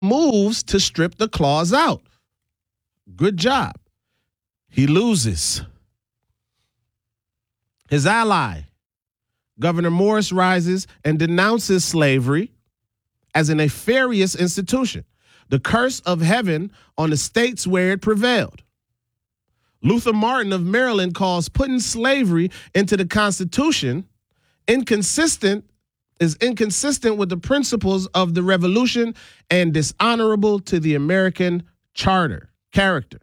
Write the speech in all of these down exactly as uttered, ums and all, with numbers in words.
moves to strip the clause out. Good job. He loses. His ally, Governor Morris, rises and denounces slavery as a nefarious institution, the curse of heaven on the states where it prevailed. Luther Martin of Maryland calls putting slavery into the Constitution inconsistent is inconsistent with the principles of the Revolution and dishonorable to the American charter character.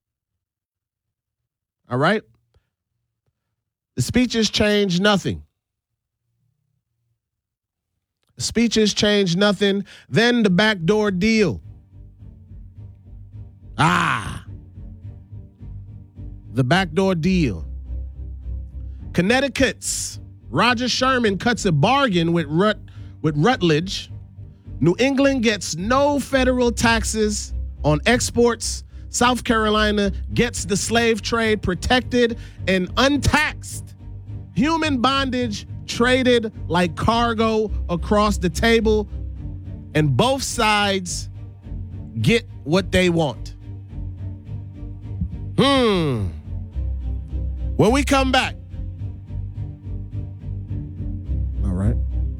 All right? The speeches change nothing. The speeches change nothing. Then the backdoor deal. Ah. The backdoor deal. Connecticut's Roger Sherman cuts a bargain with Rut, with Rutledge. New England gets no federal taxes on exports. South Carolina gets the slave trade protected and untaxed. Human bondage traded like cargo across the table, and both sides get what they want. Hmm. When we come back, all right.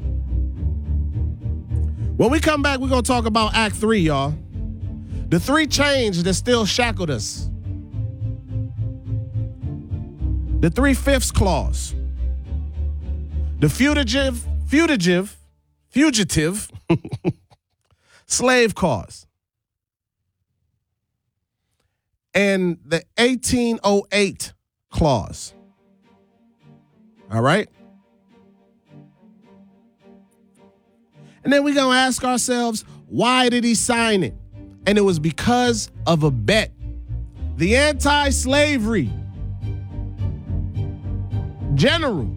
When we come back, we're going to talk about Act Three, y'all. The three chains that still shackled us. The three-fifths clause. The fugitive, fugitive, fugitive slave clause. And the eighteen oh eight clause. All right? And then we're going to ask ourselves, why did he sign it? And it was because of a bet. The anti-slavery general,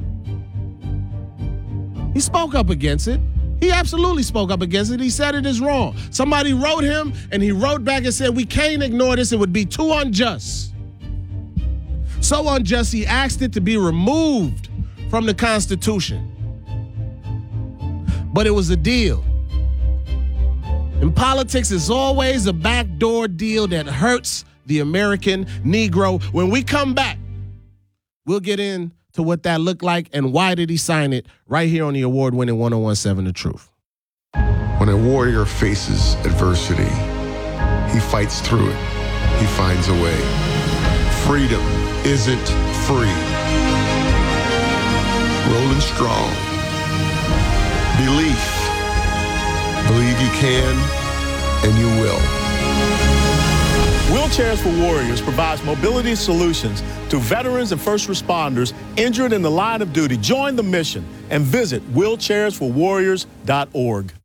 he spoke up against it. He absolutely spoke up against it. He said it is wrong. Somebody wrote him, and he wrote back and said, we can't ignore this. It would be too unjust. So unjust, he asked it to be removed from the Constitution. But it was a deal. In politics, it's always a backdoor deal that hurts the American Negro. When we come back, we'll get into what that looked like and why did he sign it right here on the award-winning one oh one point seven The Truth. When a warrior faces adversity, he fights through it. He finds a way. Freedom isn't free. Rolling strong. Belief. Believe you can, and you will. Wheelchairs for Warriors provides mobility solutions to veterans and first responders injured in the line of duty. Join the mission and visit wheelchairs for warriors dot org.